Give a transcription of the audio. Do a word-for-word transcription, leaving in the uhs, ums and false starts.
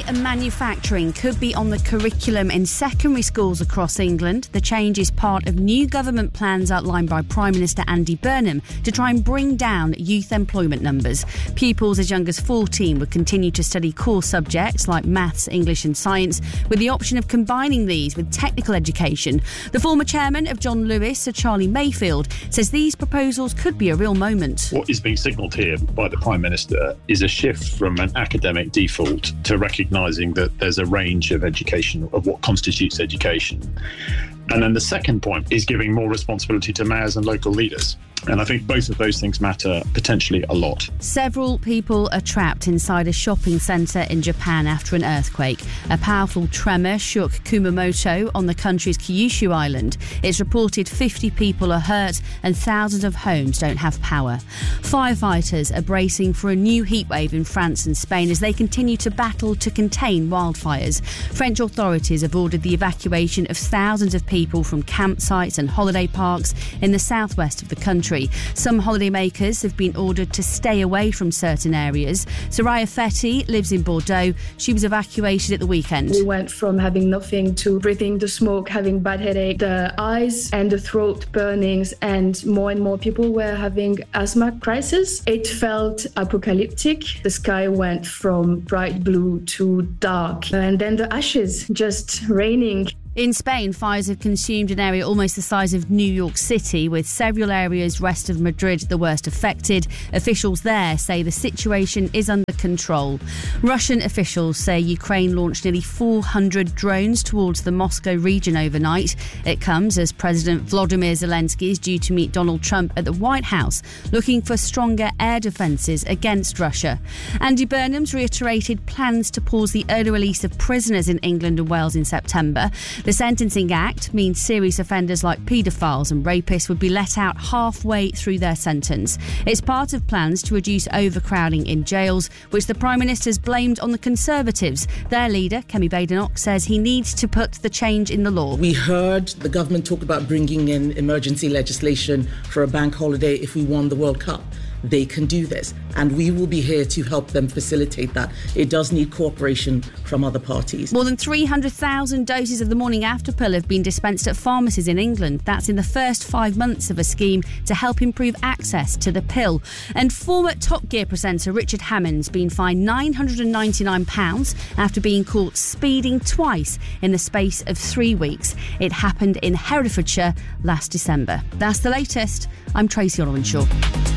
and manufacturing could be on the curriculum in secondary schools across England. The change is part of new government plans outlined by Prime Minister Andy Burnham to try and bring down youth employment numbers. Pupils as young as fourteen would continue to study core subjects like maths, English and science, with the option of combining these with technical education. The former chairman of John Lewis, Sir Charlie Mayfield, says these proposals could be a real moment. What is being signalled here by the Prime Minister is a shift from an academic default to recognising that there's a range of education, of what constitutes education. And then the second point is giving more responsibility to mayors and local leaders. And I think both of those things matter potentially a lot. Several people are trapped inside a shopping centre in Japan after an earthquake. A powerful tremor shook Kumamoto on the country's Kyushu island. It's reported fifty people are hurt and thousands of homes don't have power. Firefighters are bracing for a new heatwave in France and Spain as they continue to battle to contain wildfires. French authorities have ordered the evacuation of thousands of people from campsites and holiday parks in the southwest of the country. Some holidaymakers have been ordered to stay away from certain areas. Soraya Fetti lives in Bordeaux. She was evacuated at the weekend. We went from having nothing to breathing the smoke, having bad headache, the eyes and the throat burnings, and more and more people were having asthma crisis. It felt apocalyptic. The sky went from bright blue to dark, and then the ashes just raining. In Spain, fires have consumed an area almost the size of New York City, with several areas west of Madrid the worst affected. Officials there say the situation is under control. Russian officials say Ukraine launched nearly four hundred drones towards the Moscow region overnight. It comes as President Volodymyr Zelensky is due to meet Donald Trump at the White House, looking for stronger air defences against Russia. Andy Burnham's reiterated plans to pause the early release of prisoners in England and Wales in September. The Sentencing Act means serious offenders like paedophiles and rapists would be let out halfway through their sentence. It's part of plans to reduce overcrowding in jails, which the Prime Minister's blamed on the Conservatives. Their leader, Kemi Badenoch, says he needs to put the change in the law. We heard the government talk about bringing in emergency legislation for a bank holiday if we won the World Cup. They can do this, and we will be here to help them facilitate that. It does need cooperation from other parties. More than three hundred thousand doses of the morning after pill have been dispensed at pharmacies in England. That's in the first five months of a scheme to help improve access to the pill. And former Top Gear presenter Richard Hammond's been fined nine hundred ninety-nine pounds after being caught speeding twice in the space of three weeks. It happened in Herefordshire last December. That's the latest. I'm Tracy Olwenshaw.